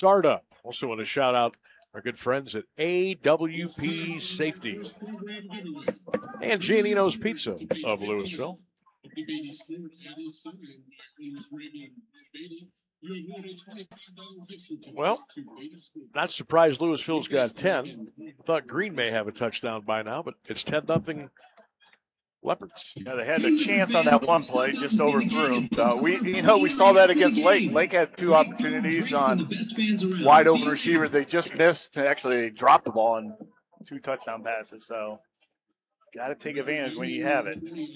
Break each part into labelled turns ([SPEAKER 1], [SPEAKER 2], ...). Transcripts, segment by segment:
[SPEAKER 1] startup. Also want to shout out our good friends at AWP Safety and Giannino's Pizza of Louisville. Well, not surprised Louisville's got 10. Thought Green may have a touchdown by now, but it's 10-0 Leopards.
[SPEAKER 2] Yeah, they had a chance on that one play, just overthrew them. We saw that against Lake. Lake had 2 opportunities on wide open receivers. They just missed. Actually, they dropped the ball on 2 touchdown passes. So, got to take advantage when you have it.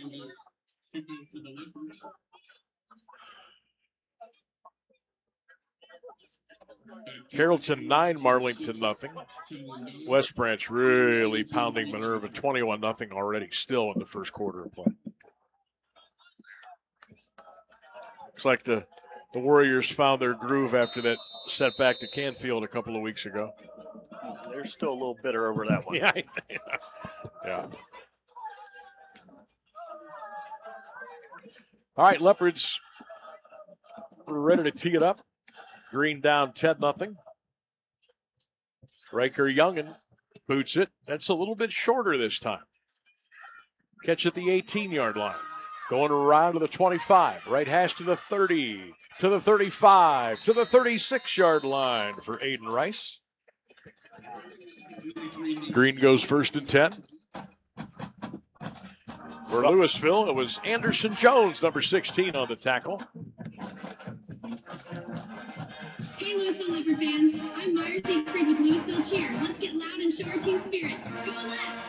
[SPEAKER 1] Carrollton 9, Marlington 0. West Branch really pounding Minerva 21-0 already, still in the first quarter of play. Looks like the Warriors found their groove after that setback to Canfield a couple of weeks ago.
[SPEAKER 2] They're still a little bitter over that one.
[SPEAKER 1] Yeah. All right, Leopards ready to tee it up. Green down 10-0. Riker Youngin boots it. That's a little bit shorter this time. Catch at the 18-yard line. Going around to the 25. Right hash to the 30, to the 35, to the 36-yard line for Aiden Rice. Green goes first and 10. For Louisville, it was Anderson Jones, number 16, on the tackle.
[SPEAKER 3] Hey, Louisville Leopard fans. I'm Myra St. Creed with Louisville Cheer. Let's get loud and show our team spirit. Go Let's!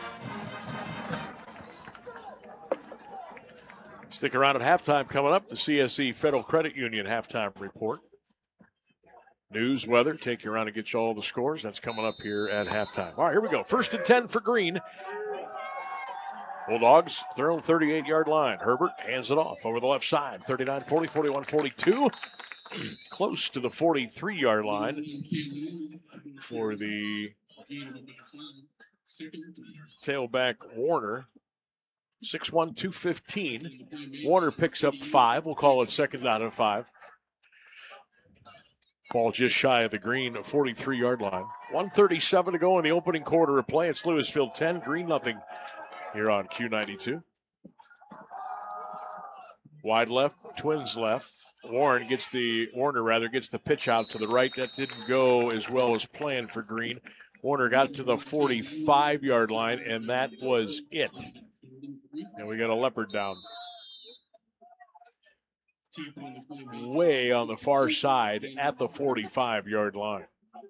[SPEAKER 1] Stick around at halftime coming up. The CSE Federal Credit Union halftime report. News, weather, take you around and get you all the scores. That's coming up here at halftime. All right, here we go. First and 10 for Green. Bulldogs, their own 38-yard line. Herbert hands it off over the left side. 39, 40, 41, 42. Close to the 43-yard line for the tailback Warner. 6'1", 215. Warner picks up 5. We'll call it second down and 5. Ball just shy of the Green 43-yard line. 1:37 to go in the opening quarter of play. It's Louisville 10, Green 0 here on Q92. Wide left, Twins left. Warner gets the pitch out to the right. That didn't go as well as planned for Green. Warner got to the 45-yard line, and that was it. And we got a Leopard down. Way on the far side at the 45-yard line.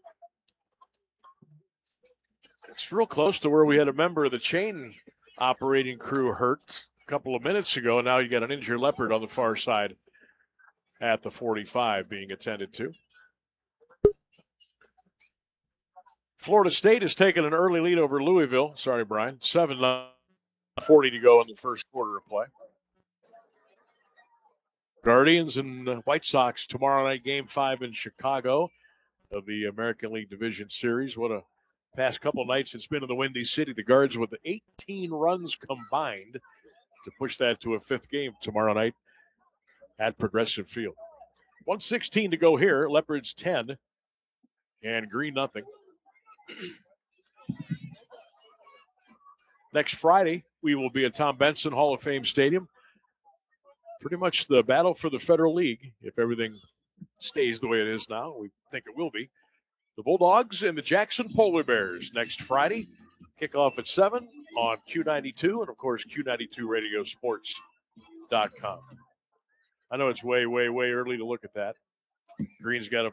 [SPEAKER 1] It's real close to where we had a member of the chain operating crew hurt a couple of minutes ago. Now you got an injured Leopard on the far side at the 45 being attended to. Florida State has taken an early lead over Louisville. Sorry, Brian. 7-40 to go in the first quarter of play. Guardians and White Sox tomorrow night, Game 5 in Chicago of the American League Division Series. What a past couple nights it's been in the Windy City. The Guards with 18 runs combined to push that to a 5th game tomorrow night at Progressive Field. 1:16 to go here. Leopards 10 and Green 0. Next Friday, we will be at Tom Benson Hall of Fame Stadium. Pretty much the battle for the Federal League, if everything stays the way it is now. We think it will be. The Bulldogs and the Jackson Polar Bears next Friday. Kickoff at 7 on Q92 and, of course, Q92radiosports.com. I know it's way, way, way early to look at that. Green's got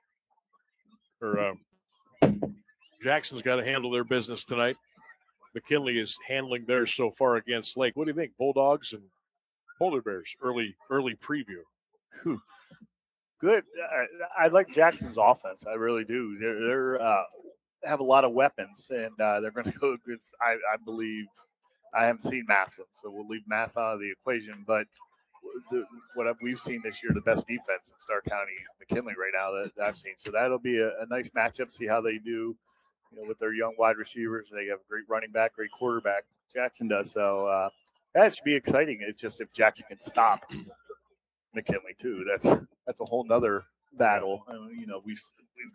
[SPEAKER 1] Jackson's got to handle their business tonight. McKinley is handling theirs so far against Lake. What do you think, Bulldogs and Polar Bears? Early preview.
[SPEAKER 2] Whew. Good. I like Jackson's offense. I really do. They're have a lot of weapons, and they're going to go against, I believe, I haven't seen Mass, so we'll leave Mass out of the equation, but what we've seen this year, the best defense in Stark County, McKinley right now that I've seen. So that'll be a nice matchup, see how they do, with their young wide receivers. They have a great running back, great quarterback. Jackson does. So that should be exciting. It's just if Jackson can stop McKinley too, that's a whole nother battle. We've